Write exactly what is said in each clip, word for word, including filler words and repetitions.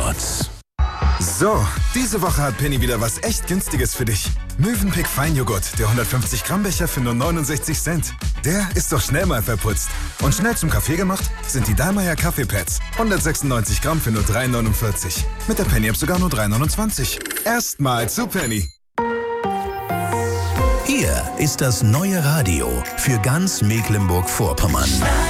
Joghurt. So, diese Woche hat Penny wieder was echt Günstiges für dich. Mövenpick Feinjoghurt, der hundertfünfzig Gramm Becher für nur neunundsechzig Cent. Der ist doch schnell mal verputzt. Und schnell zum Kaffee gemacht sind die Dallmayr Kaffeepads. hundertsechsundneunzig Gramm für nur drei neunundvierzig. Mit der Penny-App sogar nur drei neunundzwanzig. Erstmal zu Penny. Hier ist das neue Radio für ganz Mecklenburg-Vorpommern.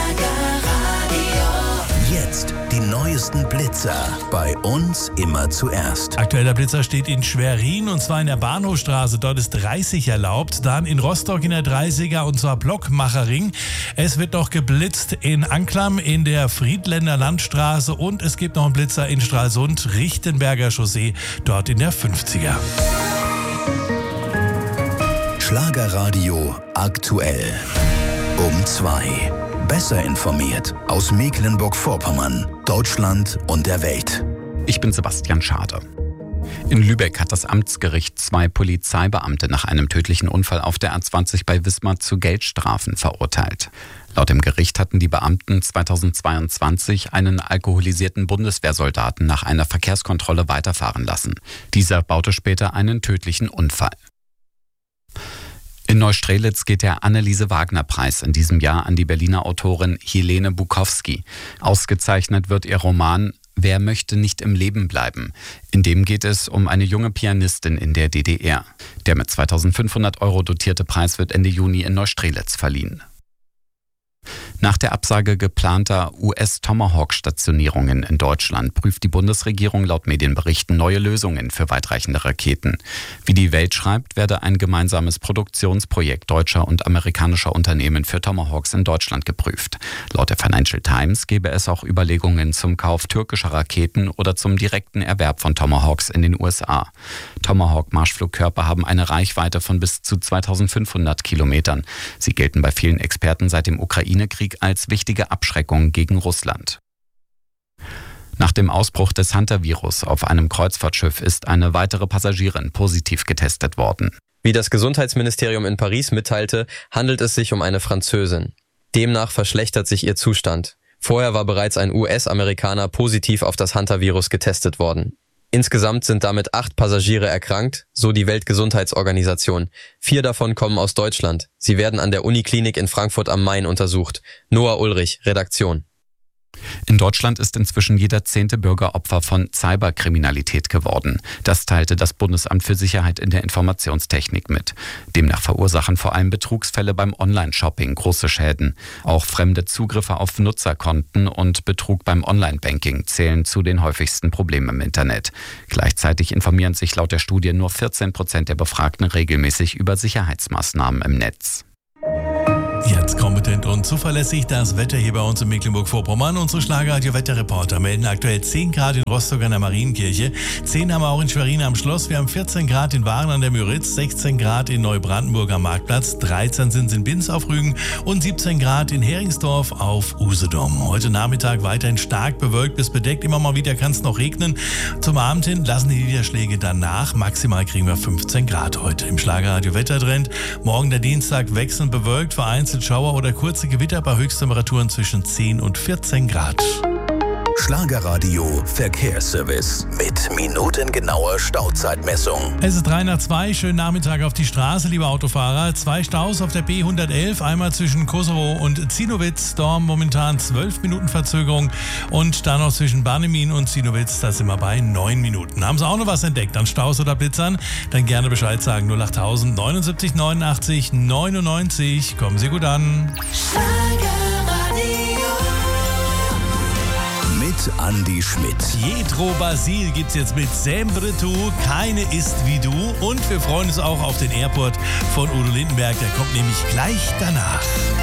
Jetzt die neuesten Blitzer. Bei uns immer zuerst. Aktueller Blitzer steht in Schwerin und zwar in der Bahnhofstraße. Dort ist dreißig erlaubt. Dann in Rostock in der dreißiger und zwar Blockmacherring. Es wird noch geblitzt in Anklam in der Friedländer Landstraße und es gibt noch einen Blitzer in Stralsund, Richtenberger Chaussee, dort in der fünfziger. Schlagerradio aktuell. Um zwei. Besser informiert aus Mecklenburg-Vorpommern, Deutschland und der Welt. Ich bin Sebastian Schade. In Lübeck hat das Amtsgericht zwei Polizeibeamte nach einem tödlichen Unfall auf der A zwanzig bei Wismar zu Geldstrafen verurteilt. Laut dem Gericht hatten die Beamten zweitausendzweiundzwanzig einen alkoholisierten Bundeswehrsoldaten nach einer Verkehrskontrolle weiterfahren lassen. Dieser baute später einen tödlichen Unfall. In Neustrelitz geht der Anneliese-Wagner-Preis in diesem Jahr an die Berliner Autorin Helene Bukowski. Ausgezeichnet wird ihr Roman »Wer möchte nicht im Leben bleiben?«. In dem geht es um eine junge Pianistin in der D D R. Der mit zweitausendfünfhundert Euro dotierte Preis wird Ende Juni in Neustrelitz verliehen. Nach der Absage geplanter U S-Tomahawk-Stationierungen in Deutschland prüft die Bundesregierung laut Medienberichten neue Lösungen für weitreichende Raketen. Wie die Welt schreibt, werde ein gemeinsames Produktionsprojekt deutscher und amerikanischer Unternehmen für Tomahawks in Deutschland geprüft. Laut der Financial Times gäbe es auch Überlegungen zum Kauf türkischer Raketen oder zum direkten Erwerb von Tomahawks in den U S A. Tomahawk-Marschflugkörper haben eine Reichweite von bis zu zweitausendfünfhundert Kilometern. Sie gelten bei vielen Experten seit dem Ukraine-Krieg als wichtige Abschreckung gegen Russland. Nach dem Ausbruch des Hunter-Virus auf einem Kreuzfahrtschiff ist eine weitere Passagierin positiv getestet worden. Wie das Gesundheitsministerium in Paris mitteilte, handelt es sich um eine Französin. Demnach verschlechtert sich ihr Zustand. Vorher war bereits ein U S-Amerikaner positiv auf das Hunter-Virus getestet worden. Insgesamt sind damit acht Passagiere erkrankt, so die Weltgesundheitsorganisation. Vier davon kommen aus Deutschland. Sie werden an der Uniklinik in Frankfurt am Main untersucht. Noah Ulrich, Redaktion. In Deutschland ist inzwischen jeder zehnte Bürger Opfer von Cyberkriminalität geworden. Das teilte das Bundesamt für Sicherheit in der Informationstechnik mit. Demnach verursachen vor allem Betrugsfälle beim Online-Shopping große Schäden. Auch fremde Zugriffe auf Nutzerkonten und Betrug beim Online-Banking zählen zu den häufigsten Problemen im Internet. Gleichzeitig informieren sich laut der Studie nur vierzehn Prozent der Befragten regelmäßig über Sicherheitsmaßnahmen im Netz. Jetzt kompetent und zuverlässig das Wetter hier bei uns in Mecklenburg-Vorpommern. Unsere Schlagerradio-Wetterreporter melden aktuell zehn Grad in Rostock an der Marienkirche, zehn haben wir auch in Schwerin am Schloss, wir haben vierzehn Grad in Waren an der Müritz, sechzehn Grad in Neubrandenburg am Marktplatz, dreizehn sind es in Binz auf Rügen und siebzehn Grad in Heringsdorf auf Usedom. Heute Nachmittag weiterhin stark bewölkt bis bedeckt, immer mal wieder kann es noch regnen. Zum Abend hin lassen die Niederschläge dann nach, maximal kriegen wir fünfzehn Grad heute. Im Schlagerradio-Wettertrend, morgen der Dienstag wechselnd bewölkt, vereinzelt Schauer oder kurze Gewitter bei Höchsttemperaturen zwischen zehn und vierzehn Grad. Schlagerradio Verkehrsservice mit minutengenauer Stauzeitmessung. Es ist drei nach zwei, schönen Nachmittag auf die Straße, liebe Autofahrer. Zwei Staus auf der B hundertelf, einmal zwischen Koserow und Zinnowitz, Dorm momentan zwölf Minuten Verzögerung und dann noch zwischen Barnemin und Zinnowitz, da sind wir bei neun Minuten. Haben Sie auch noch was entdeckt an Staus oder Blitzern? Dann gerne Bescheid sagen, null achttausend neunundsiebzig neunundachtzig neunundneunzig. Kommen Sie gut an. Mit Andi Schmidt. Pietro Basil gibt's jetzt mit Sempre tu, keine ist wie du. Und wir freuen uns auch auf den Airport von Udo Lindenberg, der kommt nämlich gleich danach.